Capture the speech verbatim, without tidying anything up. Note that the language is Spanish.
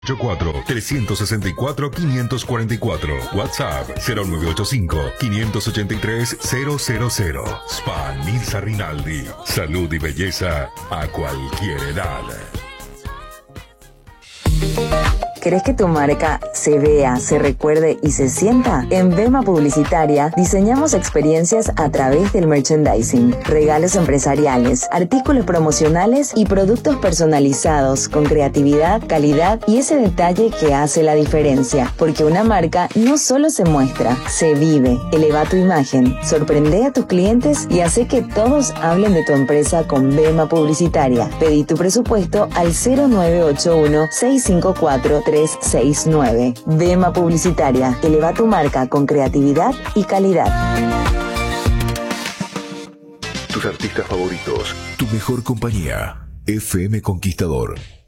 cuatro tres seis cuatro cinco cuatro cuatro. WhatsApp cero nueve ocho cinco cinco ocho tres cero cero cero. Spa Nilsa Rinaldi. Salud y belleza a cualquier edad. ¿Querés que tu marca se vea, se recuerde y se sienta? En Vema Publicitaria diseñamos experiencias a través del merchandising, regalos empresariales, artículos promocionales y productos personalizados con creatividad, calidad y ese detalle que hace la diferencia. Porque una marca no solo se muestra, se vive. Eleva tu imagen, sorprende a tus clientes y hace que todos hablen de tu empresa con Vema Publicitaria. Pedí tu presupuesto al cero nueve ocho uno seis cinco cuatro tres seis nueve. Vema Publicitaria. Eleva tu marca con creatividad y calidad. Tus artistas favoritos. Tu mejor compañía. F M Conquistador.